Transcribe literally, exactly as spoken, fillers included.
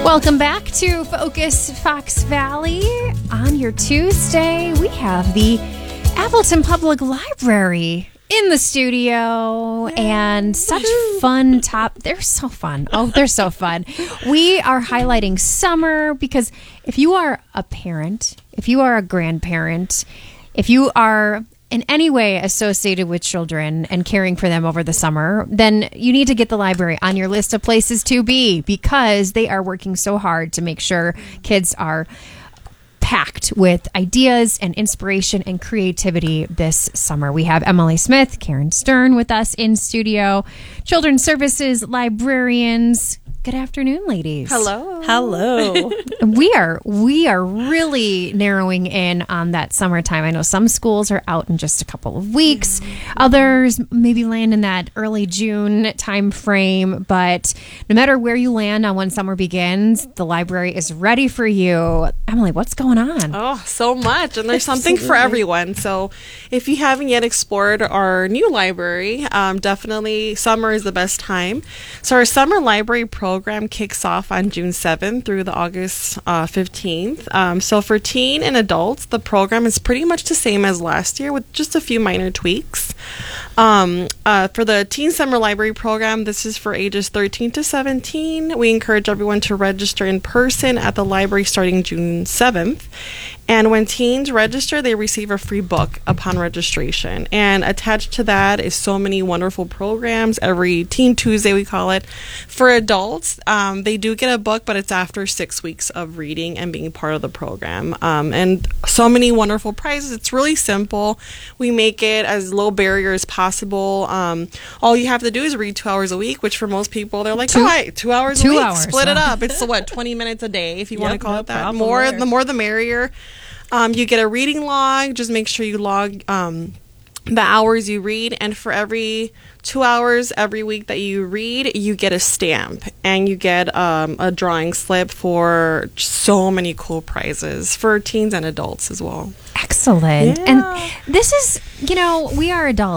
Welcome back to Focus Fox Valley. On your Tuesday, we have the Appleton Public Library in the studio. Yay. And such fun top. They're so fun. Oh, they're so fun. We are highlighting summer because if you are a parent, if you are a grandparent, if you are in any way associated with children and caring for them over the summer, then you need to get the library on your list of places to be because they are working so hard to make sure kids are packed with ideas and inspiration and creativity this summer. We have Emily Smith, Karen Stern with us in studio, Children's Services librarians. Good afternoon, ladies. Hello. Hello. we are we are really narrowing in on that summertime. I know some schools are out in just a couple of weeks. Mm-hmm. Others maybe land in that early June time frame. But no matter where you land on when summer begins, the library is ready for you. Emily, what's going on? Oh, so much. And there's something for everyone. So if you haven't yet explored our new library, um, definitely summer is the best time. So our summer library program program kicks off on June seventh through the August uh, fifteenth. Um, so for teen and adults, the program is pretty much the same as last year with just a few minor tweaks. Um, uh, for the Teen Summer Library Program, this is for ages thirteen to seventeen. We encourage everyone to register in person at the library starting June seventh. And when teens register, they receive a free book upon registration. And attached to that is so many wonderful programs. Every Teen Tuesday, we call it. For adults, um, they do get a book, but it's after six weeks of reading and being part of the program. Um, and so many wonderful prizes. It's really simple. We make it as low barrier as possible. Um, all you have to do is read two hours a week, which for most people, they're like, two, all right, two hours two a week, hours, split huh? it up. It's, what, twenty minutes a day, if you yep, want to call no it that. problem More, there. the more the merrier. Um, you get a reading log. Just make sure you log um, the hours you read. And for every two hours every week that you read, you get a stamp. And you get um, a drawing slip for so many cool prizes for teens and adults as well. Excellent. Yeah. And this is, you know, we are adults.